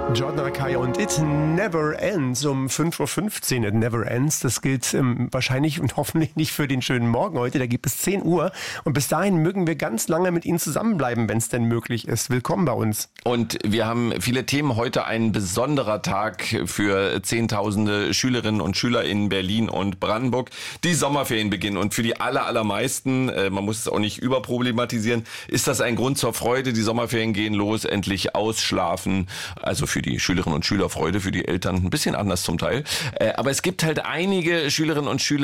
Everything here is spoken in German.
Jordan Rakei und It Never Ends um 5.15 Uhr. It Never Ends, das gilt wahrscheinlich und hoffentlich nicht für den schönen Morgen heute. Da gibt es 10 Uhr und bis dahin mögen wir ganz lange mit Ihnen zusammenbleiben, wenn es denn möglich ist. Willkommen bei uns. Und wir haben viele Themen. Heute ein besonderer Tag für Zehntausende Schülerinnen und Schüler in Berlin und Brandenburg. Die Sommerferien beginnen und für die allermeisten, man muss es auch nicht überproblematisieren, ist das ein Grund zur Freude. Die Sommerferien gehen los, endlich ausschlafen. Also für die Schülerinnen und Schüler Freude, für die Eltern ein bisschen anders zum Teil. Aber es gibt halt einige Schülerinnen und Schüler,